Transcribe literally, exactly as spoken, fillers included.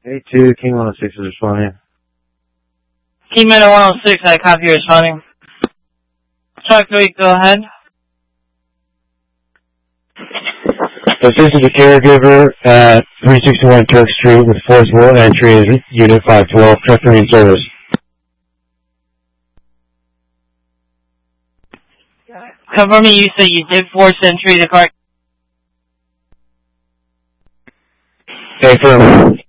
A two, King one oh six is responding. King Meadow one oh six, I copy you responding. Truck three, go ahead. This is the caregiver at three sixty-one Turk Street with forcible entry is Unit five twelve, truck three in service. Confirming you said you did force entry to car. Affirmative.